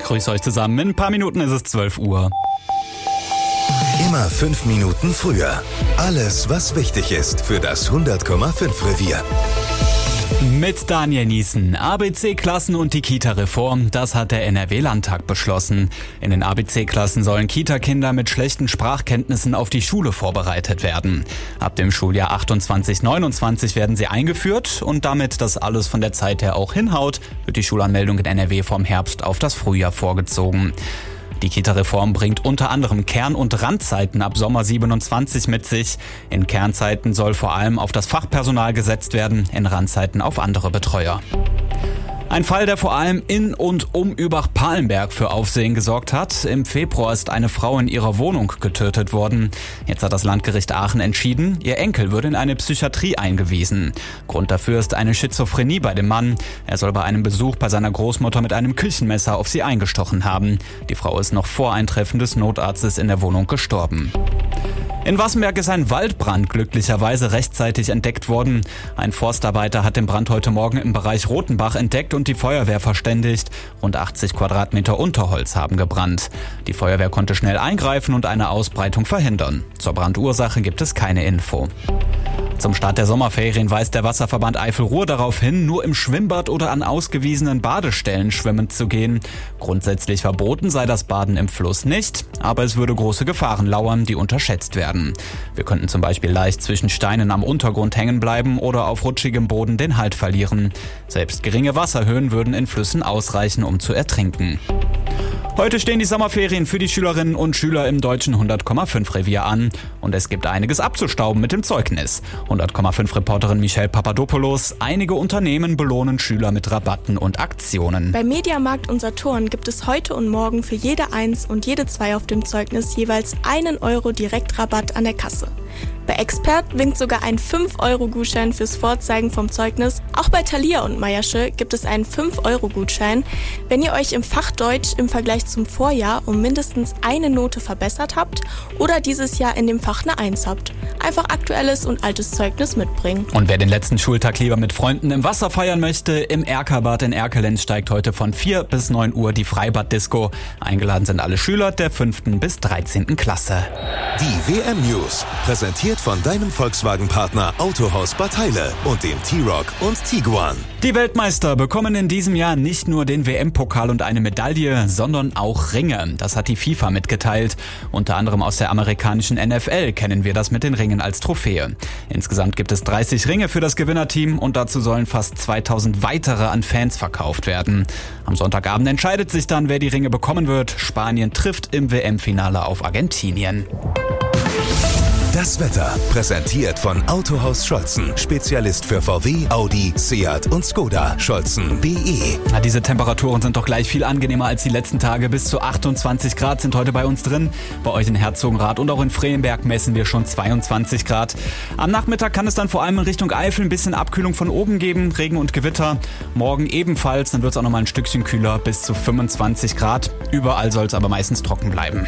grüße euch zusammen. In ein paar Minuten ist es 12 Uhr. Immer 5 Minuten früher. Alles, was wichtig ist für das 100,5 Revier. Mit Daniel Niesen. ABC-Klassen und die Kita-Reform, das hat der NRW-Landtag beschlossen. In den ABC-Klassen sollen Kita-Kinder mit schlechten Sprachkenntnissen auf die Schule vorbereitet werden. Ab dem Schuljahr 28/29 werden sie eingeführt und damit das alles von der Zeit her auch hinhaut, wird die Schulanmeldung in NRW vom Herbst auf das Frühjahr vorgezogen. Die Kita-Reform bringt unter anderem Kern- und Randzeiten ab Sommer 27 mit sich. In Kernzeiten soll vor allem auf das Fachpersonal gesetzt werden, in Randzeiten auf andere Betreuer. Ein Fall, der vor allem in und um Übach-Palenberg für Aufsehen gesorgt hat. Im Februar ist eine Frau in ihrer Wohnung getötet worden. Jetzt hat das Landgericht Aachen entschieden, ihr Enkel würde in eine Psychiatrie eingewiesen. Grund dafür ist eine Schizophrenie bei dem Mann. Er soll bei einem Besuch bei seiner Großmutter mit einem Küchenmesser auf sie eingestochen haben. Die Frau ist noch vor Eintreffen des Notarztes in der Wohnung gestorben. In Wassenberg ist ein Waldbrand glücklicherweise rechtzeitig entdeckt worden. Ein Forstarbeiter hat den Brand heute Morgen im Bereich Rotenbach entdeckt und die Feuerwehr verständigt. Rund 80 Quadratmeter Unterholz haben gebrannt. Die Feuerwehr konnte schnell eingreifen und eine Ausbreitung verhindern. Zur Brandursache gibt es keine Info. Zum Start der Sommerferien weist der Wasserverband Eifel-Ruhr darauf hin, nur im Schwimmbad oder an ausgewiesenen Badestellen schwimmen zu gehen. Grundsätzlich verboten sei das Baden im Fluss nicht, aber es würde große Gefahren lauern, die unterschätzt werden. Wir könnten zum Beispiel leicht zwischen Steinen am Untergrund hängen bleiben oder auf rutschigem Boden den Halt verlieren. Selbst geringe Wasserhöhen würden in Flüssen ausreichen, um zu ertrinken. Heute stehen die Sommerferien für die Schülerinnen und Schüler im deutschen 100,5 Revier an. Und es gibt einiges abzustauben mit dem Zeugnis. 100,5 Reporterin Michelle Papadopoulos. Einige Unternehmen belohnen Schüler mit Rabatten und Aktionen. Bei Mediamarkt und Saturn gibt es heute und morgen für jede 1 und jede 2 auf dem Zeugnis jeweils 1 Euro Direktrabatt an der Kasse. Bei Expert winkt sogar ein 5-Euro-Gutschein fürs Vorzeigen vom Zeugnis. Auch bei Thalia und Meiersche gibt es einen 5-Euro-Gutschein, wenn ihr euch im Fach Deutsch im Vergleich zum Vorjahr um mindestens eine Note verbessert habt oder dieses Jahr in dem Fach eine 1 habt. Einfach aktuelles und altes Zeugnis mitbringen. Und wer den letzten Schultag lieber mit Freunden im Wasser feiern möchte, im Erkerbad in Erkelenz steigt heute von 4 bis 9 Uhr die Freibad-Disco. Eingeladen sind alle Schüler der 5. bis 13. Klasse. Die WM-News, präsentiert von deinem Volkswagen-Partner Autohaus Bad Heile und dem T-Roc und Tiguan. Die Weltmeister bekommen in diesem Jahr nicht nur den WM-Pokal und eine Medaille, sondern auch Ringe. Das hat die FIFA mitgeteilt. Unter anderem aus der amerikanischen NFL kennen wir das mit den Ringen als Trophäe. Insgesamt gibt es 30 Ringe für das Gewinnerteam und dazu sollen fast 2000 weitere an Fans verkauft werden. Am Sonntagabend entscheidet sich dann, wer die Ringe bekommen wird. Spanien trifft im WM-Finale auf Argentinien. Das Wetter, präsentiert von Autohaus Scholzen. Spezialist für VW, Audi, Seat und Skoda. Scholzen.de. Diese Temperaturen sind doch gleich viel angenehmer als die letzten Tage. Bis zu 28 Grad sind heute bei uns drin. Bei euch in Herzogenrath und auch in Frehenberg messen wir schon 22 Grad. Am Nachmittag kann es dann vor allem in Richtung Eifel ein bisschen Abkühlung von oben geben. Regen und Gewitter. Morgen ebenfalls. Dann wird es auch noch mal ein Stückchen kühler. Bis zu 25 Grad. Überall soll es aber meistens trocken bleiben.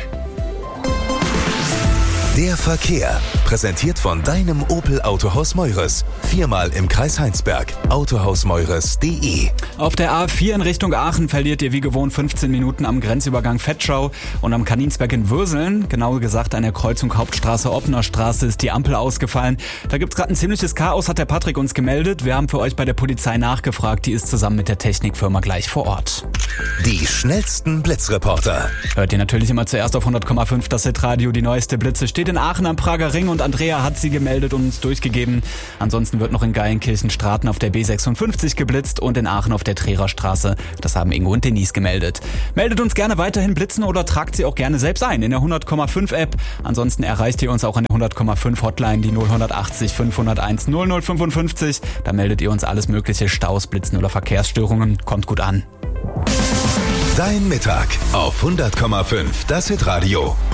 Der Verkehr, präsentiert von deinem Opel Autohaus Meures. 4-mal im Kreis Heinsberg. Autohausmeures.de. Auf der A4 in Richtung Aachen verliert ihr wie gewohnt 15 Minuten am Grenzübergang Vetschau und am Kaninsberg in Würseln. Genauer gesagt an der Kreuzung Hauptstraße-Oppner-Straße ist die Ampel ausgefallen. Da gibt's gerade ein ziemliches Chaos, hat der Patrick uns gemeldet. Wir haben für euch bei der Polizei nachgefragt. Die ist zusammen mit der Technikfirma gleich vor Ort. Die schnellsten Blitzreporter. Hört ihr natürlich immer zuerst auf 100,5 das Hitradio. Die neueste Blitze steht in Aachen am Prager Ring und Andrea hat sie gemeldet und uns durchgegeben. Ansonsten wird noch in Geilenkirchen-Straten auf der B56 geblitzt und in Aachen auf der Trererstraße. Das haben Ingo und Denise gemeldet. Meldet uns gerne weiterhin Blitzen oder tragt sie auch gerne selbst ein in der 100,5 App. Ansonsten erreicht ihr uns auch an der 100,5 Hotline, die 0180 501 0055. Da meldet ihr uns alles mögliche, Staus, Blitzen oder Verkehrsstörungen. Kommt gut an. Dein Mittag auf 100,5 das Hitradio.